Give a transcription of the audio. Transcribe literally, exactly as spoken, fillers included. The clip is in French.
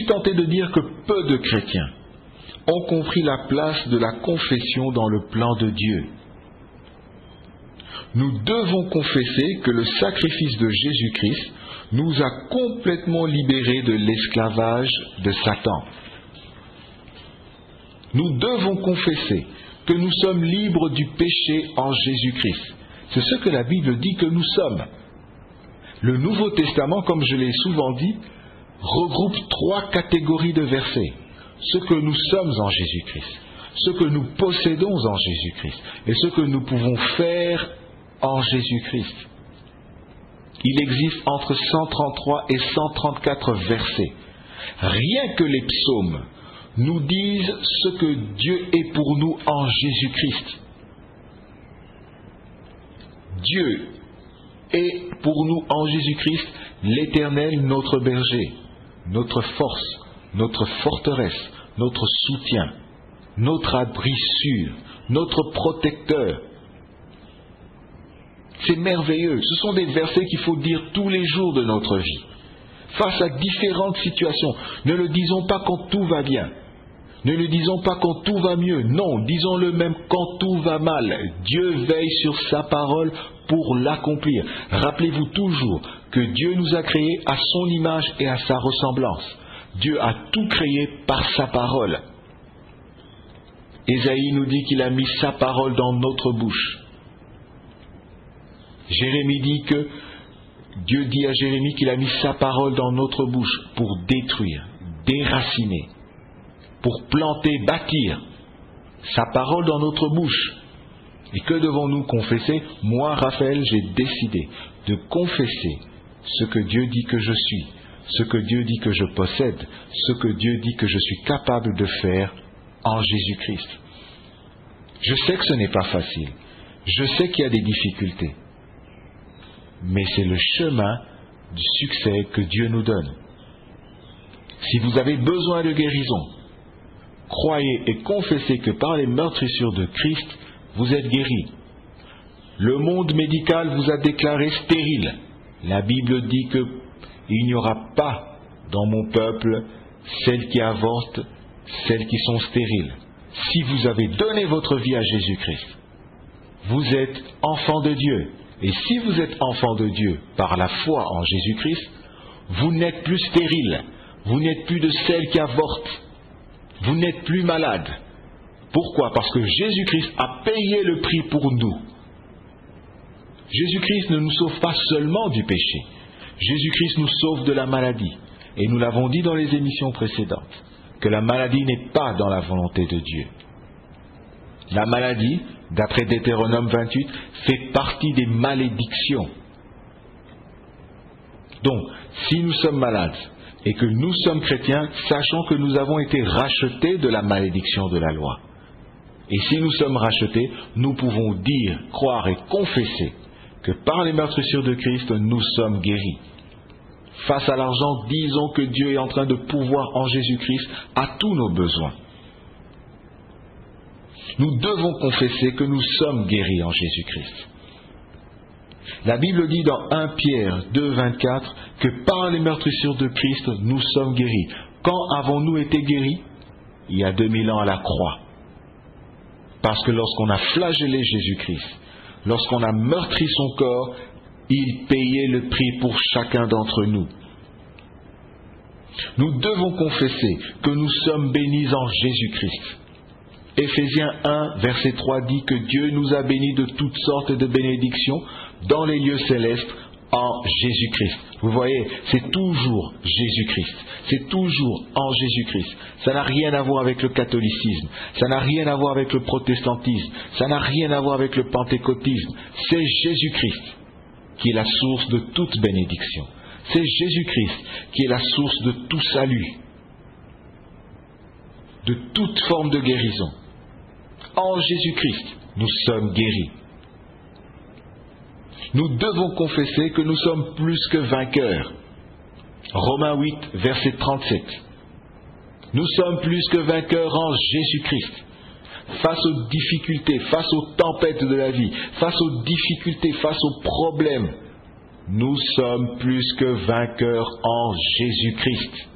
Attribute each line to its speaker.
Speaker 1: suis tenté de dire que peu de chrétiens ont compris la place de la confession dans le plan de Dieu. Nous devons confesser que le sacrifice de Jésus-Christ nous a complètement libérés de l'esclavage de Satan. Nous devons confesser que nous sommes libres du péché en Jésus-Christ. C'est ce que la Bible dit que nous sommes. Le Nouveau Testament, comme je l'ai souvent dit, regroupe trois catégories de versets. Ce que nous sommes en Jésus-Christ, ce que nous possédons en Jésus-Christ et ce que nous pouvons faire en Jésus-Christ. Il existe entre cent trente-trois et cent trente-quatre versets. Rien que les psaumes nous disent ce que Dieu est pour nous en Jésus-Christ. Dieu est pour nous en Jésus-Christ l'Éternel, notre berger, notre force, notre forteresse, notre soutien, notre abri sûr, notre protecteur. C'est merveilleux. Ce sont des versets qu'il faut dire tous les jours de notre vie. Face à différentes situations, ne le disons pas quand tout va bien. Ne le disons pas quand tout va mieux. Non, disons-le même quand tout va mal. Dieu veille sur sa parole pour l'accomplir. Rappelez-vous toujours que Dieu nous a créés à son image et à sa ressemblance. Dieu a tout créé par sa parole. Ésaïe nous dit qu'il a mis sa parole dans notre bouche. Jérémie dit que Dieu dit à Jérémie qu'il a mis sa parole dans notre bouche pour détruire, déraciner, pour planter, bâtir. Sa parole dans notre bouche. Et que devons-nous confesser? Moi, Raphaël, j'ai décidé de confesser ce que Dieu dit que je suis, ce que Dieu dit que je possède, ce que Dieu dit que je suis capable de faire en Jésus-Christ. Je sais que ce n'est pas facile. Je sais qu'il y a des difficultés. Mais c'est le chemin du succès que Dieu nous donne. Si vous avez besoin de guérison, croyez et confessez que par les meurtrissures de Christ, vous êtes guéris. Le monde médical vous a déclaré stérile. La Bible dit que il n'y aura pas dans mon peuple celles qui avortent, celles qui sont stériles. Si vous avez donné votre vie à Jésus-Christ, vous êtes enfant de Dieu. Et si vous êtes enfant de Dieu par la foi en Jésus-Christ, vous n'êtes plus stérile, vous n'êtes plus de celles qui avortent, vous n'êtes plus malade. Pourquoi? Parce que Jésus-Christ a payé le prix pour nous. Jésus-Christ ne nous sauve pas seulement du péché. Jésus-Christ nous sauve de la maladie. Et nous l'avons dit dans les émissions précédentes, que la maladie n'est pas dans la volonté de Dieu. La maladie, d'après Deutéronome vingt-huit, fait partie des malédictions. Donc, si nous sommes malades et que nous sommes chrétiens, sachons que nous avons été rachetés de la malédiction de la loi. Et si nous sommes rachetés, nous pouvons dire, croire et confesser que par les meurtrissures de Christ, nous sommes guéris. Face à l'argent, disons que Dieu est en train de pourvoir en Jésus-Christ à tous nos besoins. Nous devons confesser que nous sommes guéris en Jésus-Christ. La Bible dit dans premier Pierre deux, vingt-quatre que par les meurtrissures de Christ, nous sommes guéris. Quand avons-nous été guéris? Il y a deux mille ans à la croix. Parce que lorsqu'on a flagellé Jésus-Christ, lorsqu'on a meurtri son corps, il payait le prix pour chacun d'entre nous. Nous devons confesser que nous sommes bénis en Jésus-Christ. Éphésiens un, verset trois dit que Dieu nous a bénis de toutes sortes de bénédictions dans les lieux célestes en Jésus-Christ. Vous voyez, c'est toujours Jésus-Christ. C'est toujours en Jésus-Christ. Ça n'a rien à voir avec le catholicisme. Ça n'a rien à voir avec le protestantisme. Ça n'a rien à voir avec le pentecôtisme. C'est Jésus-Christ qui est la source de toute bénédiction. C'est Jésus-Christ qui est la source de tout salut, de toute forme de guérison. En Jésus-Christ, nous sommes guéris. Nous devons confesser que nous sommes plus que vainqueurs. Romains huit, verset trente-sept. Nous sommes plus que vainqueurs en Jésus-Christ. Face aux difficultés, face aux tempêtes de la vie, face aux difficultés, face aux problèmes, nous sommes plus que vainqueurs en Jésus-Christ.